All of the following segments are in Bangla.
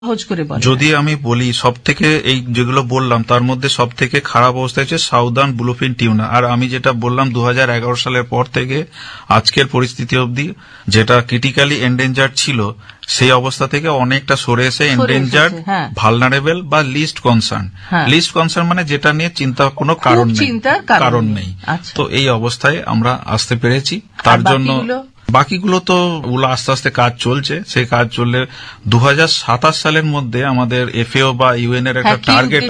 সহজ করে বলেন। যদি আমি বলি সব থেকে এই যেগুলো বললাম তার মধ্যে সব থেকে খারাপ অবস্থা হচ্ছে সাউদার্ন ব্লুফিন টিউনা। আর আমি যেটা বললাম 2011 সালের পর থেকে আজকের পরিস্থিতি অবধি যেটা ক্রিটিক্যালি এন্ডেঞ্জার্ড ছিল সেই অবস্থা থেকে অনেকটা সরে এসে এন্ডেঞ্জার্ড, ভালনারেবল বা লিস্ট কনসার্ন। লিস্ট কনসার্ন মানে যেটা নিয়ে চিন্তা কোনো কারণ নেই। তো এই অবস্থায় আমরা আসতে পেরেছি। তার জন্য বাকিগুলো তো আস্তে আস্তে কাজ চলছে। সেই কাজ চললে 2027 সালের মধ্যে আমাদের এফএও বা ইউএন এর একটা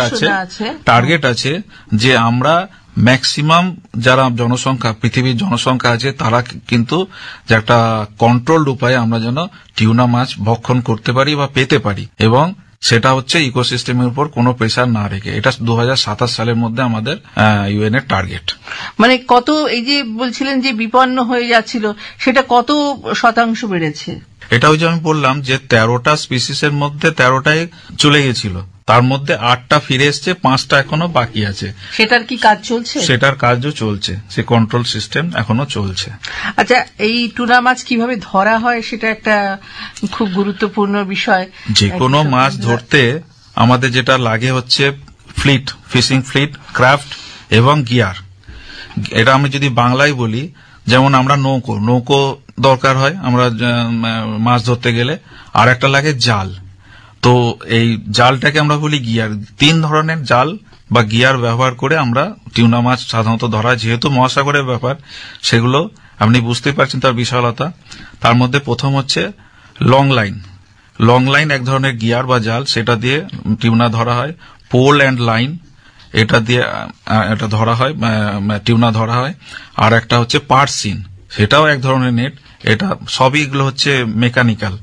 টার্গেট আছে যে আমরা ম্যাক্সিমাম যারা জনসংখ্যা পৃথিবীর জনসংখ্যা আছে তারা কিন্তু যে একটা কন্ট্রোলড উপায়ে আমরা যেন টিউনা মাছ ভক্ষণ করতে পারি বা পেতে পারি, এবং সেটা হচ্ছে ইকোসিস্টেমের উপর কোনো প্রেসার না রেখে। এটা 2027 সালের মধ্যে আমাদের ইউএন এর টার্গেট। মানে কত, এই যে বলছিলেন যে বিপন্ন হয়ে যাচ্ছিল, সেটা কত শতাংশ বেড়েছে? এটা ওই যে আমি বললাম যে 13টা স্পিসিসের মধ্যে 13টাই চলে গেছিল, তার মধ্যে 8টা ফিরে এসছে, 5টা এখনো বাকি আছে। সেটার কি কাজ চলছে? সেটার কাজও চলছে, সে কন্ট্রোল সিস্টেম এখনো চলছে। আচ্ছা, এই টুনা মাছ কিভাবে ধরা হয় সেটা একটা খুব গুরুত্বপূর্ণ বিষয়। যে কোনো মাছ ধরতে আমাদের যেটা লাগে হচ্ছে ফ্লিট, ফিশিং ফ্লিট, ক্রাফট এবং গিয়ার। এটা আমি যদি বাংলায় বলি, যেমন আমরা নৌকো দরকার হয় আমরা মাছ ধরতে গেলে, আর একটা লাগে জাল। তো এই জালটাকে আমরা বলি গিয়ার। 3 ধরনের জাল বা গিয়ার ব্যবহার করে আমরা টিউনা মাছ সাধারণত ধরা। যেহেতু মহাসাগরের ব্যাপার, সেগুলো আপনি বুঝতেই পারছেন তার বিশালতা। তার মধ্যে প্রথম হচ্ছে লং লাইন। লং লাইন এক ধরনের গিয়ার বা জাল, সেটা দিয়ে টিউনা ধরা হয়। পোল অ্যান্ড লাইন, এটা দিয়ে এটা ধরা হয়, টিউনা ধরা হয়। আর একটা হচ্ছে পার্সিন, সেটাও এক ধরনের নেট। এটা সবই এগুলো হচ্ছে মেকানিক্যাল।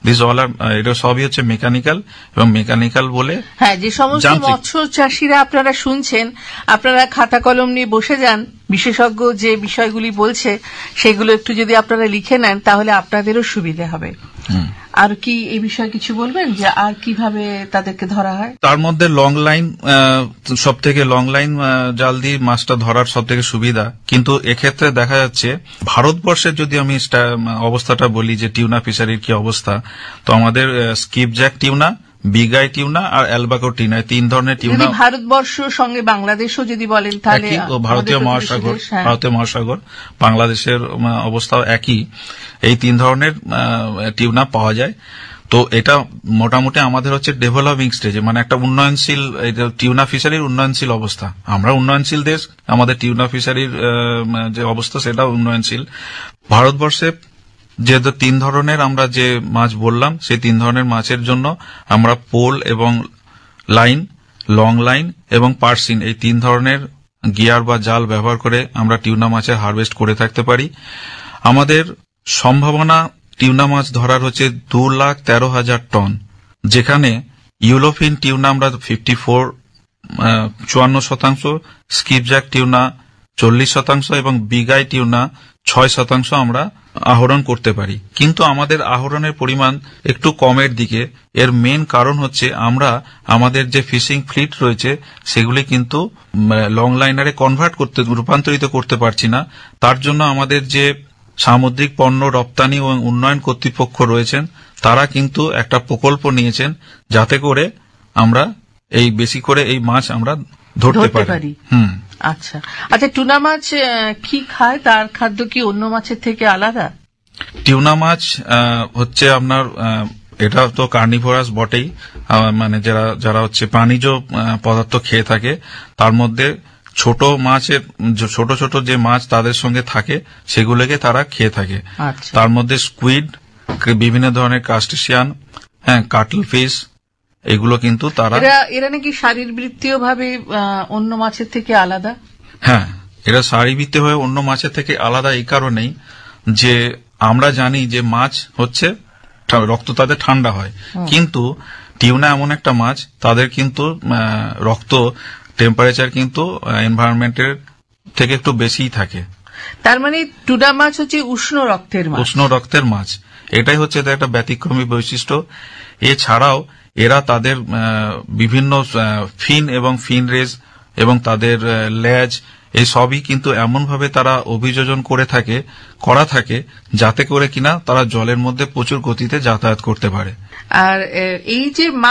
এটা সবই হচ্ছে মেকানিক্যাল, এবং মেকানিক্যাল বলে যে সমস্ত মৎস্য চাষিরা আপনারা শুনছেন, আপনারা খাতা কলম নিয়ে বসে যান, বিশেষজ্ঞ যে বিষয়গুলি বলছে সেগুলো একটু যদি আপনারা লিখে নেন তাহলে আপনাদেরও সুবিধা হবে। আর কি এই বিষয়ে কিছু বলবেন যে আর কিভাবে তাদেরকে ধরা হয়? তার মধ্যে লং লাইন, সব থেকে লং লাইন জাল দিয়ে মাছটা ধরার সব থেকে সুবিধা। কিন্তু এক্ষেত্রে দেখা যাচ্ছে ভারতবর্ষের যদি আমি অবস্থাটা বলি যে টিউনা ফিশারির কি অবস্থা, তো আমাদের স্কিপজ্যাক টিউনা, বিগাই টিউনা আর অ্যালবাকো টিউনা, 3 ধরনের টিউনা। ভারতবর্ষ সঙ্গে বাংলাদেশও যদি বলেন তাহলে ভারতীয় মহাসাগর বাংলাদেশের অবস্থাও একই। এই 3 ধরনের টিউনা পাওয়া যায়। তো এটা মোটামুটি আমাদের হচ্ছে ডেভেলপিং স্টেজে, মানে একটা উন্নয়নশীল টিউনা ফিশারির উন্নয়নশীল অবস্থা। আমরা উন্নয়নশীল দেশ, আমাদের টিউনা ফিশারির যে অবস্থা সেটা উন্নয়নশীল। ভারতবর্ষে যেহেতু 3 ধরনের আমরা যে মাছ বললাম, সেই 3 ধরনের মাছের জন্য আমরা পোল এবং লাইন, লং লাইন এবং পার্সিন, এই 3 ধরনের গিয়ার বা জাল ব্যবহার করে আমরা টিউনা মাছের হারভেস্ট করে থাকতে পারি। আমাদের সম্ভাবনা টিউনা মাছ ধরার হচ্ছে 2,13,000 টন, যেখানে ইউলোফিন টিউনা আমরা 54% স্কিপজ্যাক টিউনা 40% এবং বিগাই টিউনা 6% আমরা আহরণ করতে পারি। কিন্তু আমাদের আহরণের পরিমাণ একটু কমের দিকে। এর মেন কারণ হচ্ছে আমরা আমাদের যে ফিশিং ফ্লিট রয়েছে সেগুলি কিন্তু লং লাইনারে রূপান্তরিত করতে পারছি না। তার জন্য আমাদের যে সামুদ্রিক পণ্য রপ্তানি ও উন্নয়ন কর্তৃপক্ষ রয়েছেন, তারা কিন্তু একটা প্রকল্প নিয়েছেন যাতে করে আমরা এই বেশি করে এই মাছ আমরা ধরতে পারি। আচ্ছা, টুনা মাছ কি খায়? তার খাদ্য কি অন্য মাছের থেকে আলাদা? টিউনা মাছ হচ্ছে আপনার, এটা তো কার্নিভোরাস বটেই, মানে যারা হচ্ছে প্রাণীজ পদার্থ খেয়ে থাকে। তার মধ্যে ছোট মাছের ছোট ছোট যে মাছ তাদের সঙ্গে থাকে সেগুলোকে তারা খেয়ে থাকে। তার মধ্যে স্কুইড, বিভিন্ন ধরনের ক্রাস্টেসিয়ান, কাটল ফিশ, এগুলো কিন্তু এরা নাকি শারীরবৃত্তীয় ভাবে অন্য মাছের থেকে আলাদা। এরা শারীরবৃত্তীয় ভাবে অন্য মাছের থেকে আলাদা এই কারণেই যে আমরা জানি যে মাছ হচ্ছে রক্ত তাদের ঠান্ডা হয়, কিন্তু টিউনা এমন একটা মাছ তাদের কিন্তু রক্ত টেম্পারেচার কিন্তু এনভায়রনমেন্টের থেকে একটু বেশিই থাকে। তার মানে টুনা মাছ হচ্ছে উষ্ণ রক্তের মাছ। এটাই হচ্ছে এদের একটা ব্যতিক্রমী বৈশিষ্ট্য। এছাড়াও এরা তাদের বিভিন্ন ফিন এবং ফিন রেজ এবং তাদের লেজ এই সবই কিন্তু এমনভাবে তারা অভিযোজন করা থাকে যাতে করে কিনা তারা জলের মধ্যে প্রচুর গতিতে যাতায়াত করতে পারে। আর এই যে